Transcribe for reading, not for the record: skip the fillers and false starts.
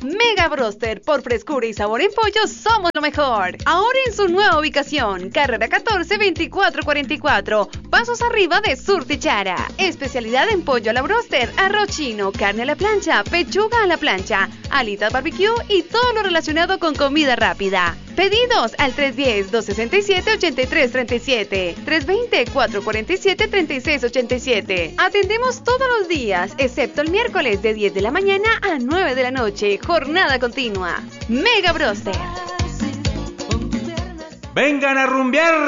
Mega Broster, por frescura y sabor en pollo somos lo mejor. Ahora en su nueva ubicación, carrera 14 2444, pasos arriba de Surtichara. Especialidad en pollo a la broster, arroz chino, carne a la plancha, pechuga a la plancha, alitas barbecue y todo lo relacionado con comida rápida. Pedidos al 310-267-8337, 320-447-3687. Atendemos todos los días, excepto el miércoles de 10 de la mañana a 9 de la noche. Jornada continua. Mega Broster. Vengan a rumbear